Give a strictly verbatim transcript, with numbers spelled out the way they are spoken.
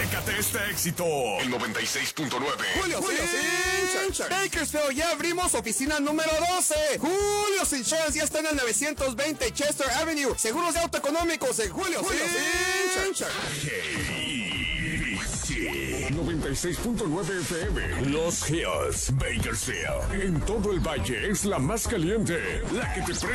Chécate este éxito. El noventa y seis punto nueve. Julio, Julio Sin Bakersfield, ya abrimos oficina número doce. Julio Insurance ya está en el novecientos veinte Chester Avenue. Seguros de auto económicos en Julio, Julio Sin noventa y seis punto nueve F M. Los Hills, Bakersfield. En todo el valle es la más caliente. La que te prende